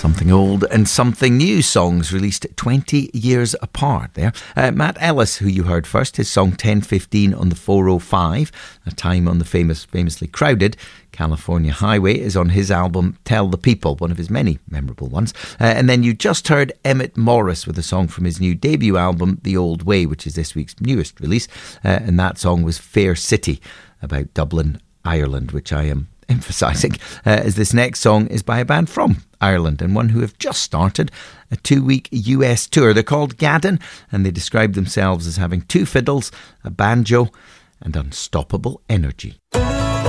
Something old and something new songs released 20 years apart there. Matt Ellis, who you heard first, his song 10:15 on the 405, a time on the famously crowded California highway, is on his album Tell the People, one of his many memorable ones. And then you just heard Emmett Morris with a song from his new debut album The Old Way, which is this week's newest release. And that song was Fair City, about Dublin, Ireland, which I am emphasising, as this next song is by a band from Ireland and one who have just started a 2-week US tour. They're called Gaddon, and they describe themselves as having 2 fiddles, a banjo and unstoppable energy.